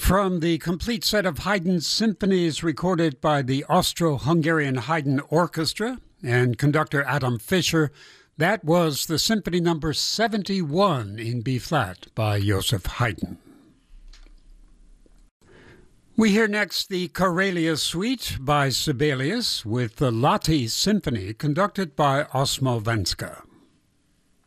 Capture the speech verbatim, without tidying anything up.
From the complete set of Haydn's symphonies recorded by the Austro-Hungarian Haydn Orchestra and conductor Adam Fischer, that was the Symphony Number seventy-one in B-flat by Joseph Haydn. We hear next the Karelia Suite by Sibelius with the Lati Symphony conducted by Osmo Venska.